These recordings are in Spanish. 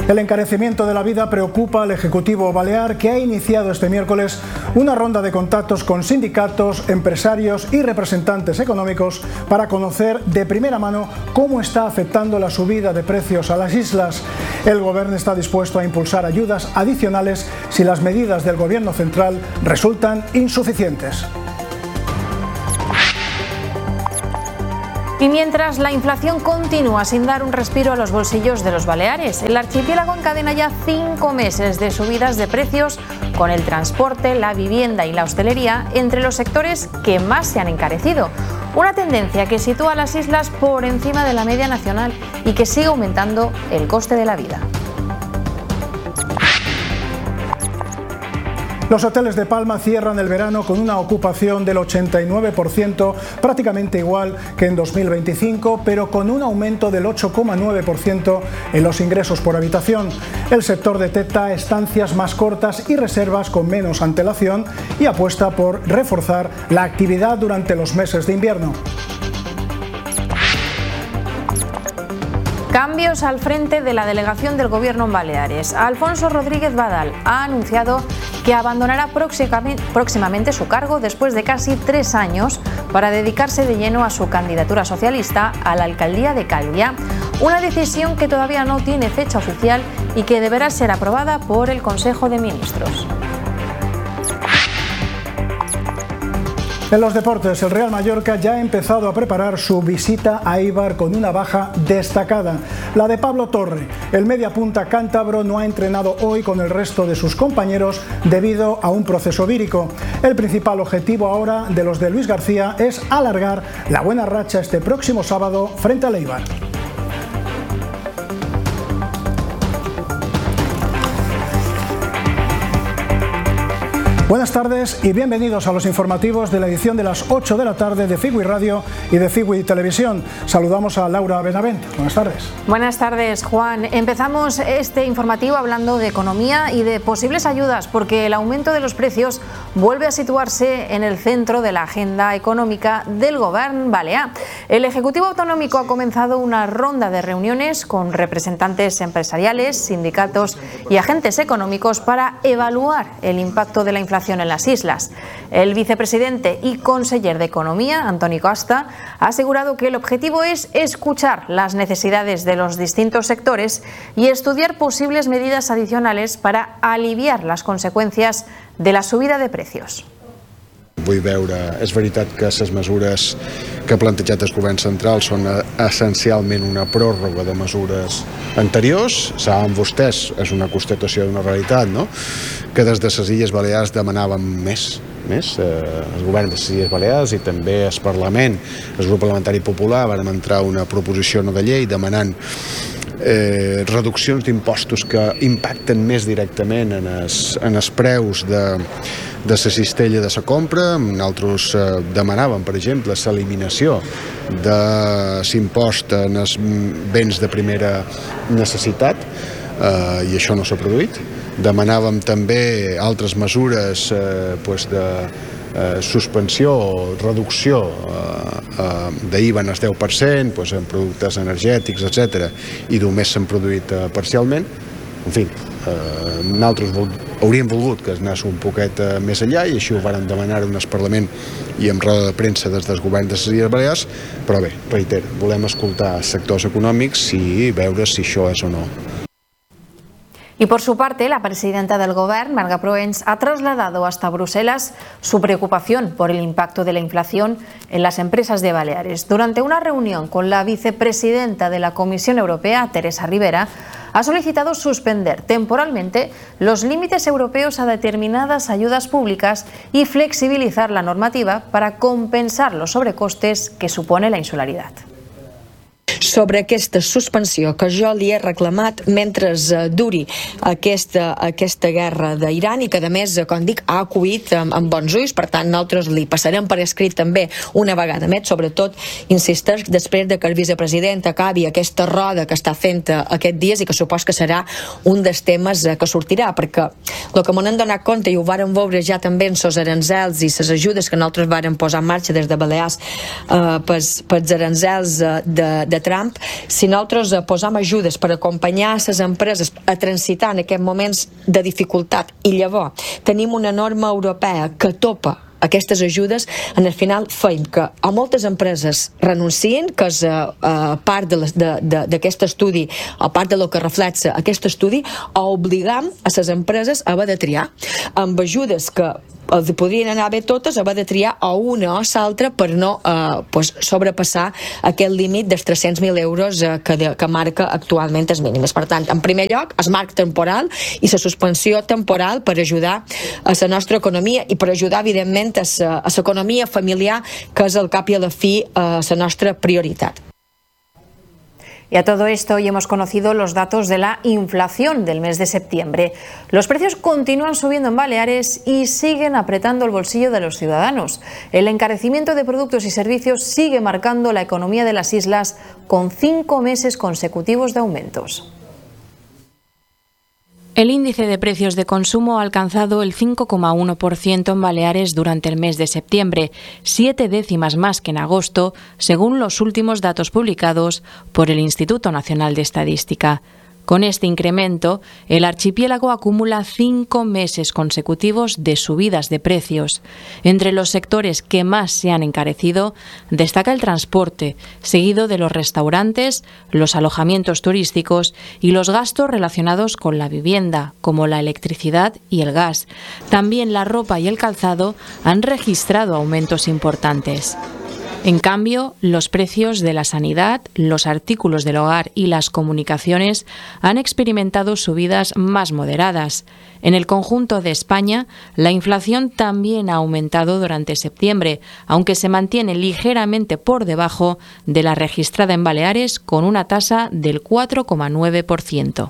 El encarecimiento de la vida preocupa al Ejecutivo balear, que ha iniciado este miércoles una ronda de contactos con sindicatos, empresarios y representantes económicos para conocer de primera mano cómo está afectando la subida de precios a las islas. El Gobierno está dispuesto a impulsar ayudas adicionales si las medidas del Gobierno central resultan insuficientes. Y mientras la inflación continúa sin dar un respiro a los bolsillos de los baleares, el archipiélago encadena ya 5 meses de subidas de precios, con el transporte, la vivienda y la hostelería entre los sectores que más se han encarecido. Una tendencia que sitúa a las islas por encima de la media nacional y que sigue aumentando el coste de la vida. Los hoteles de Palma cierran el verano con una ocupación del 89%, prácticamente igual que en 2025, pero con un aumento del 8,9% en los ingresos por habitación. El sector detecta estancias más cortas y reservas con menos antelación y apuesta por reforzar la actividad durante los meses de invierno. Cambios al frente de la delegación del Gobierno en Baleares. Alfonso Rodríguez Badal ha anunciado que abandonará próximamente su cargo después de casi 3 años para dedicarse de lleno a su candidatura socialista a la alcaldía de Calviá. Una decisión que todavía no tiene fecha oficial y que deberá ser aprobada por el Consejo de Ministros. En los deportes, el Real Mallorca ya ha empezado a preparar su visita a Eibar con una baja destacada, la de Pablo Torre. El mediapunta cántabro no ha entrenado hoy con el resto de sus compañeros debido a un proceso vírico. El principal objetivo ahora de los de Luis García es alargar la buena racha este próximo sábado frente al Eibar. Buenas tardes y bienvenidos a los informativos de la edición de las 8 de la tarde de Figui Radio y de Figui Televisión. Saludamos a Laura Benavent. Buenas tardes. Buenas tardes, Juan. Empezamos este informativo hablando de economía y de posibles ayudas, porque el aumento de los precios vuelve a situarse en el centro de la agenda económica del Gobierno balear. El Ejecutivo Autonómico ha comenzado una ronda de reuniones con representantes empresariales, sindicatos y agentes económicos para evaluar el impacto de la inflación en las islas. El vicepresidente y conseller de Economía, Antoni Costa, ha asegurado que el objetivo es escuchar las necesidades de los distintos sectores y estudiar posibles medidas adicionales para aliviar las consecuencias de la subida de precios. Vull veure, és veritat que les mesures que ha plantejat el govern central són essencialment una pròrroga de mesures anteriors. Saben vostès, és una constatació d'una realitat, no? Que des de les Illes Balears demanàvem més. El govern de les Illes Balears i també el Parlament, el grup parlamentari popular, vam entrar una proposició no de llei demanant reduccions d'impostos que impacten més directament en els preus de la cistella de la compra. Nosaltres demanàvem, per exemple, l'eliminació de l'impost en els béns de primera necessitat i això no s'ha produït. Demanàvem també altres mesures de suspensió o reducció d'IVA en el 10% en productes energètics, etc. I només s'han produït parcialment. En fi, nosaltres hauríem volgut que es anés un poquet més enllà i així ho vàrem demanar en el Parlament i en roda de premsa des del govern de les Illes Balears, però bé, reitero, volem escoltar els sectors econòmics i veure si això és o no. Y por su parte, la presidenta del Gobierno, Marga Proens, ha trasladado hasta Bruselas su preocupación por el impacto de la inflación en las empresas de Baleares. Durante una reunión con la vicepresidenta de la Comisión Europea, Teresa Ribera, ha solicitado suspender temporalmente los límites europeos a determinadas ayudas públicas y flexibilizar la normativa para compensar los sobrecostes que supone la insularidad. Sobre aquesta suspensió que jo li he reclamat mentre duri aquesta guerra d'Iran i que a més, com dic, ha acollit amb bons ulls. Per tant, nosaltres li passarem per escrit també una vegada més. Sobretot, insisteix, després de que el vicepresident acabi aquesta roda que està fent aquests dies i que supos que serà un dels temes que sortirà, perquè el que m'han donat compte i ho vàrem veure ja també en els aranzels i les ajudes que nosaltres vàrem posar en marxa des de Balears pels aranzels de Trump camp, si nosaltres posam ajudes per acompanyar les empreses a transitar en aquests moments de dificultat i llavors tenim una norma europea que topa aquestes ajudes, en el final feim que a moltes empreses renuncien, que és part d'aquest estudi, o part de lo que reflexa aquest estudi, o obligam a les empreses a haver de triar, amb ajudes que podrien anar bé totes, haver de triar o una o l'altra per no sobrepassar aquest límit dels 300.000 euros que marca actualment els mínims. Per tant, en primer lloc, el marc temporal i la suspensió temporal per ajudar a la nostra economia i per ajudar, evidentment, a l'economia familiar, que és al cap i a la fi la nostra prioritat. Y a todo esto hoy hemos conocido los datos de la inflación del mes de septiembre. Los precios continúan subiendo en Baleares y siguen apretando el bolsillo de los ciudadanos. El encarecimiento de productos y servicios sigue marcando la economía de las islas con 5 meses consecutivos de aumentos. El índice de precios de consumo ha alcanzado el 5,1% en Baleares durante el mes de septiembre, 7 décimas más que en agosto, según los últimos datos publicados por el Instituto Nacional de Estadística. Con este incremento, el archipiélago acumula 5 meses consecutivos de subidas de precios. Entre los sectores que más se han encarecido, destaca el transporte, seguido de los restaurantes, los alojamientos turísticos y los gastos relacionados con la vivienda, como la electricidad y el gas. También la ropa y el calzado han registrado aumentos importantes. En cambio, los precios de la sanidad, los artículos del hogar y las comunicaciones han experimentado subidas más moderadas. En el conjunto de España, la inflación también ha aumentado durante septiembre, aunque se mantiene ligeramente por debajo de la registrada en Baleares, con una tasa del 4,9%.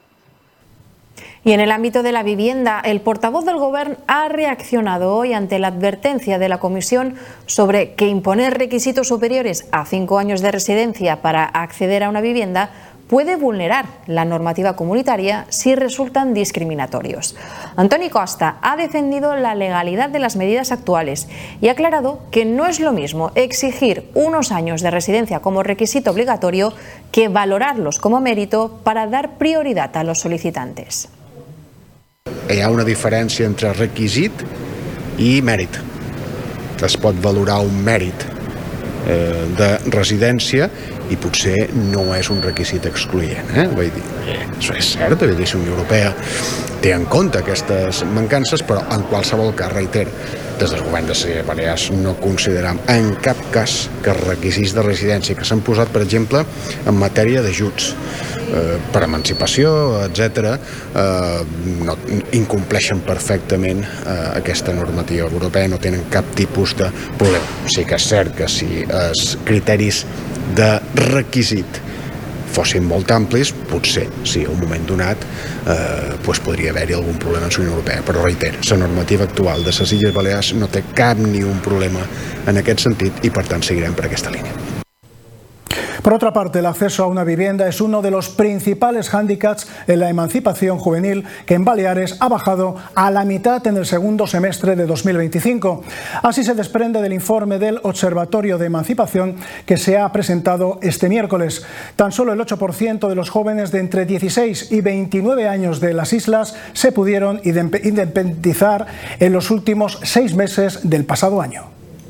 Y en el ámbito de la vivienda, el portavoz del Govern ha reaccionado hoy ante la advertencia de la Comisión sobre que imponer requisitos superiores a 5 años de residencia para acceder a una vivienda puede vulnerar la normativa comunitaria si resultan discriminatorios. Antoni Costa ha defendido la legalidad de las medidas actuales y ha aclarado que no es lo mismo exigir unos años de residencia como requisito obligatorio que valorarlos como mérito para dar prioridad a los solicitantes. Hi ha una diferència entre requisit i mèrit. Es pot valorar un mèrit de residència i potser no és un requisit excloent. Vull dir, això és cert, la Unió Europea té en compte aquestes mancances, però en qualsevol cas, reitero, des del govern de les Balears no consideram en cap cas que els requisits de residència que s'han posat, per exemple, en matèria d'ajuts per emancipació, etc., no incompleixen perfectament aquesta normativa europea, no tenen cap tipus de problema. Sí que és cert que si els criteris de requisit fossin molt amplis, potser, sí, a un moment donat podria haver-hi algun problema en la Unió Europea, però reitero, la normativa actual de les Illes Balears no té cap ni un problema en aquest sentit i per tant seguirem per aquesta línia. Por otra parte, el acceso a una vivienda es uno de los principales hándicaps en la emancipación juvenil, que en Baleares ha bajado a la mitad en el segundo semestre de 2025. Así se desprende del informe del Observatorio de Emancipación que se ha presentado este miércoles. Tan solo el 8% de los jóvenes de entre 16 y 29 años de las islas se pudieron independizar en los últimos 6 meses del pasado año.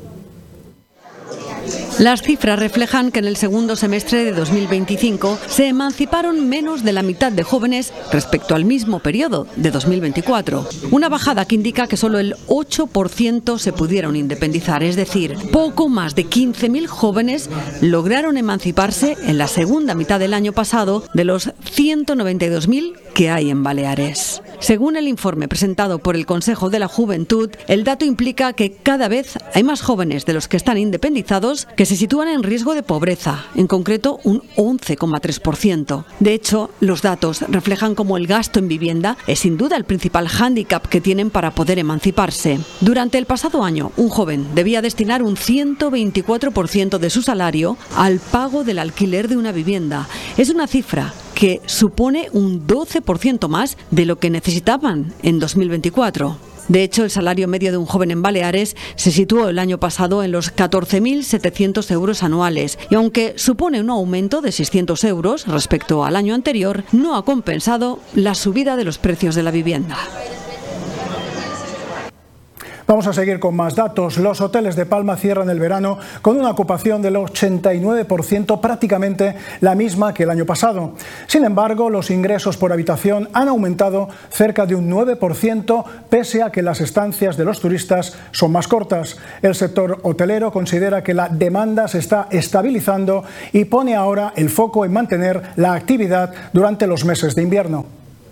Las cifras reflejan que en el segundo semestre de 2025 se emanciparon menos de la mitad de jóvenes respecto al mismo periodo de 2024. Una bajada que indica que solo el 8% se pudieron independizar, es decir, poco más de 15.000 jóvenes lograron emanciparse en la segunda mitad del año pasado de los 192.000 que hay en Baleares. Según el informe presentado por el Consejo de la Juventud, el dato implica que cada vez hay más jóvenes de los que están independizados que se sitúan en riesgo de pobreza, en concreto un 11,3%. De hecho, los datos reflejan cómo el gasto en vivienda es sin duda el principal hándicap que tienen para poder emanciparse. Durante el pasado año, un joven debía destinar un 124% de su salario al pago del alquiler de una vivienda. Es una cifra que supone un 12% más de lo que necesitaban en 2024. De hecho, el salario medio de un joven en Baleares se situó el año pasado en los 14.700 euros anuales y aunque supone un aumento de 600 euros respecto al año anterior, no ha compensado la subida de los precios de la vivienda. Vamos a seguir con más datos. Los hoteles de Palma cierran el verano con una ocupación del 89%, prácticamente la misma que el año pasado. Sin embargo, los ingresos por habitación han aumentado cerca de un 9%, pese a que las estancias de los turistas son más cortas. El sector hotelero considera que la demanda se está estabilizando y pone ahora el foco en mantener la actividad durante los meses de invierno.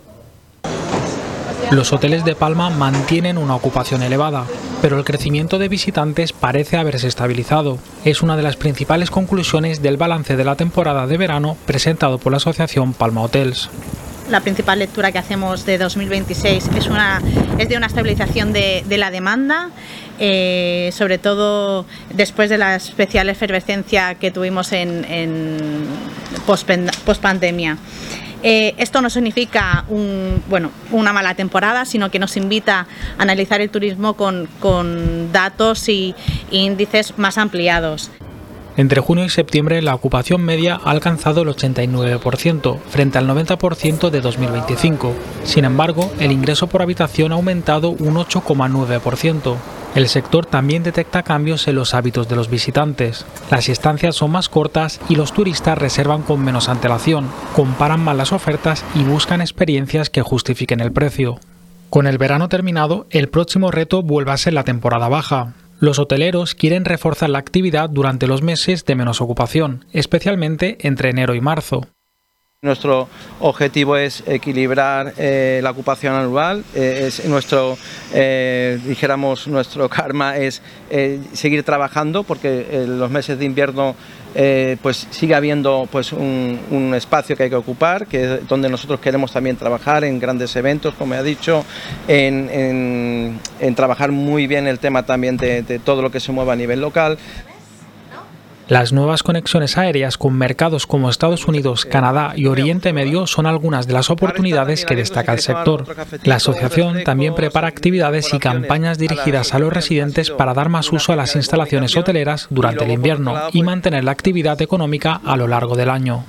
Los hoteles de Palma mantienen una ocupación elevada, pero el crecimiento de visitantes parece haberse estabilizado. Es una de las principales conclusiones del balance de la temporada de verano presentado por la asociación Palma Hotels. La principal lectura que hacemos de 2026 es de una estabilización de la demanda, sobre todo después de la especial efervescencia que tuvimos en pospandemia. Esto no significa una mala temporada, sino que nos invita a analizar el turismo con datos y índices más ampliados. Entre junio y septiembre la ocupación media ha alcanzado el 89%, frente al 90% de 2025. Sin embargo, el ingreso por habitación ha aumentado un 8,9%. El sector también detecta cambios en los hábitos de los visitantes. Las estancias son más cortas y los turistas reservan con menos antelación, comparan mal las ofertas y buscan experiencias que justifiquen el precio. Con el verano terminado, el próximo reto vuelve a ser la temporada baja. Los hoteleros quieren reforzar la actividad durante los meses de menos ocupación, especialmente entre enero y marzo. Nuestro objetivo es equilibrar la ocupación anual, nuestro karma es seguir trabajando porque en los meses de invierno pues sigue habiendo pues un espacio que hay que ocupar, que es donde nosotros queremos también trabajar en grandes eventos, como he dicho, en trabajar muy bien el tema también de todo lo que se mueva a nivel local. Las nuevas conexiones aéreas con mercados como Estados Unidos, Canadá y Oriente Medio son algunas de las oportunidades que destaca el sector. La asociación también prepara actividades y campañas dirigidas a los residentes para dar más uso a las instalaciones hoteleras durante el invierno y mantener la actividad económica a lo largo del año.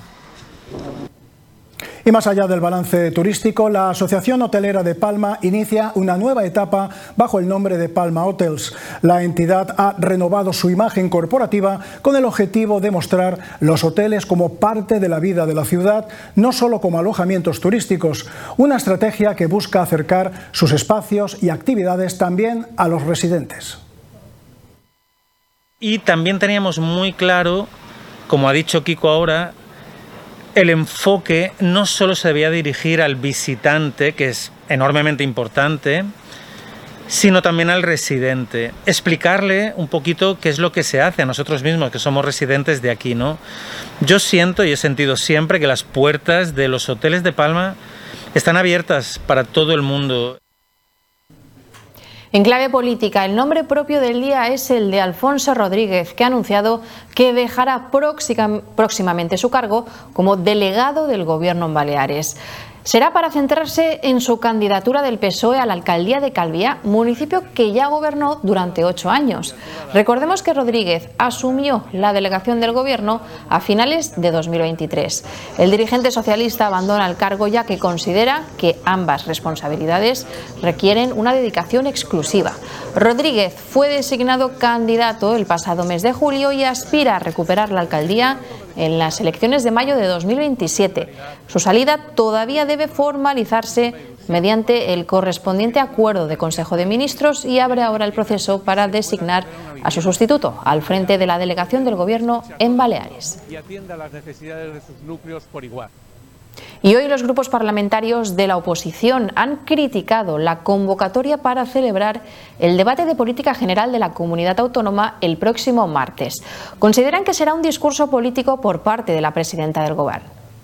Y más allá del balance turístico, la Asociación Hotelera de Palma inicia una nueva etapa bajo el nombre de Palma Hotels. La entidad ha renovado su imagen corporativa con el objetivo de mostrar los hoteles como parte de la vida de la ciudad, no solo como alojamientos turísticos. Una estrategia que busca acercar sus espacios y actividades también a los residentes. Y también teníamos muy claro, como ha dicho Kiko ahora, el enfoque no solo se debía dirigir al visitante, que es enormemente importante, sino también al residente. Explicarle un poquito qué es lo que se hace a nosotros mismos, que somos residentes de aquí, ¿no? Yo siento y he sentido siempre que las puertas de los hoteles de Palma están abiertas para todo el mundo. En clave política, el nombre propio del día es el de Alfonso Rodríguez, que ha anunciado que dejará próximamente su cargo como delegado del Gobierno en Baleares. Será para centrarse en su candidatura del PSOE a la alcaldía de Calviá, municipio que ya gobernó durante 8 años. Recordemos que Rodríguez asumió la delegación del Gobierno a finales de 2023. El dirigente socialista abandona el cargo ya que considera que ambas responsabilidades requieren una dedicación exclusiva. Rodríguez fue designado candidato el pasado mes de julio y aspira a recuperar la alcaldía en las elecciones de mayo de 2027. Su salida todavía debe formalizarse mediante el correspondiente acuerdo de Consejo de Ministros y abre ahora el proceso para designar a su sustituto al frente de la delegación del Gobierno en Baleares. Y atienda las necesidades de sus núcleos por igual. Y hoy los grupos parlamentarios de la oposición han criticado la convocatoria para celebrar el debate de política general de la comunidad autónoma el próximo martes. Consideran que será un discurso político por parte de la presidenta del Govern.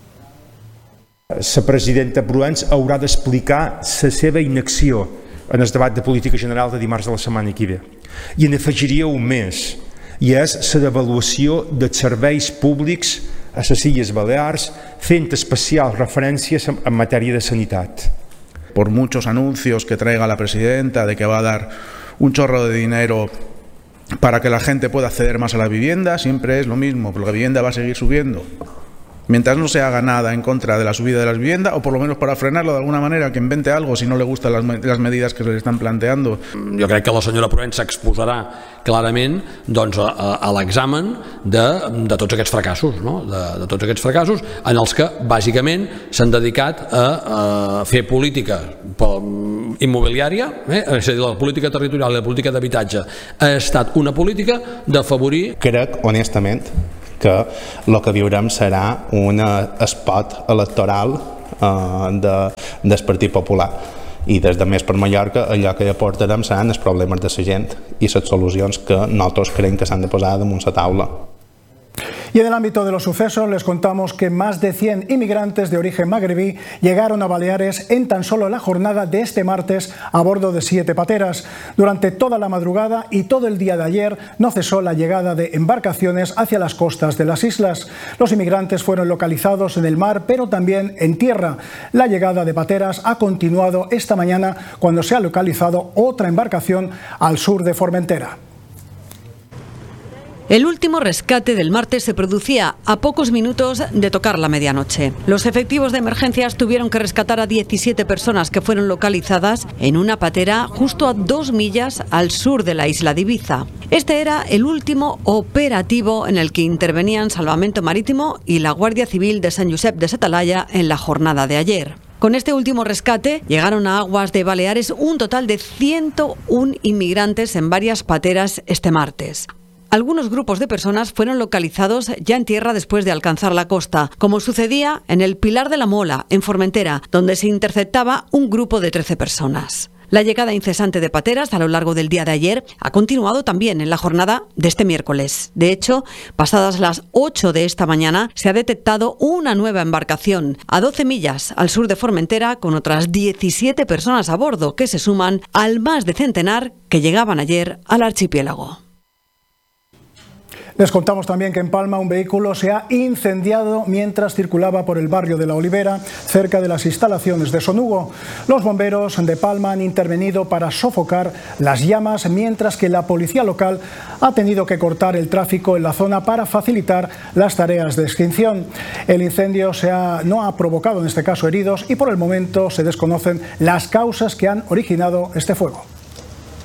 La presidenta Pruans haurà d'explicar la seva inacció en el debat de política general de dimarts de la setmana que ve. I n'afegiria un més, i és la devaluació dels serveis públics a les Illes Balears, fent especial referències en matèria de sanitat. por muchos anuncios que traiga la presidenta de que va a dar un chorro de dinero para que la gente pueda acceder más a la vivienda, siempre es lo mismo, porque la vivienda va a seguir subiendo. Mientras no se haga nada en contra de la subida de las viviendas, o por lo menos para frenarlo de alguna manera, que invente algo si no le gustan las medidas que se le estan planteando. Jo crec que la senyora Provença exposarà clarament doncs, a l'examen de tots aquests fracassos, no? de tots aquests fracassos en els que bàsicament s'han dedicat a fer política immobiliària, és a dir, la política territorial i la política d'habitatge ha estat una política d'afavorir... Crec, honestament, que el que viurem serà un spot electoral del Partit Popular, i des de Més per Mallorca allò que aportarem seran els problemes de la gent i les solucions que nosaltres creiem que s'han de posar damunt la taula. Y en el ámbito de los sucesos les contamos que más de 100 inmigrantes de origen magrebí llegaron a Baleares en tan solo la jornada de este martes a bordo de 7 pateras. Durante toda la madrugada y todo el día de ayer no cesó la llegada de embarcaciones hacia las costas de las islas. Los inmigrantes fueron localizados en el mar, pero también en tierra. La llegada de pateras ha continuado esta mañana cuando se ha localizado otra embarcación al sur de Formentera. El último rescate del martes se producía a pocos minutos de tocar la medianoche. Los efectivos de emergencias tuvieron que rescatar a 17 personas que fueron localizadas en una patera justo a 2 millas al sur de la isla de Ibiza. Este era el último operativo en el que intervenían Salvamento Marítimo y la Guardia Civil de Sant Josep de sa Talaia en la jornada de ayer. Con este último rescate llegaron a aguas de Baleares un total de 101 inmigrantes en varias pateras este martes. Algunos grupos de personas fueron localizados ya en tierra después de alcanzar la costa, como sucedía en el Pilar de la Mola, en Formentera, donde se interceptaba un grupo de 13 personas. La llegada incesante de pateras a lo largo del día de ayer ha continuado también en la jornada de este miércoles. De hecho, pasadas las 8 de esta mañana, se ha detectado una nueva embarcación a 12 millas al sur de Formentera con otras 17 personas a bordo, que se suman al más de centenar que llegaban ayer al archipiélago. Les contamos también que en Palma un vehículo se ha incendiado mientras circulaba por el barrio de La Olivera, cerca de las instalaciones de Sonugo. Los bomberos de Palma han intervenido para sofocar las llamas, mientras que la policía local ha tenido que cortar el tráfico en la zona para facilitar las tareas de extinción. El incendio no ha provocado en este caso heridos y por el momento se desconocen las causas que han originado este fuego.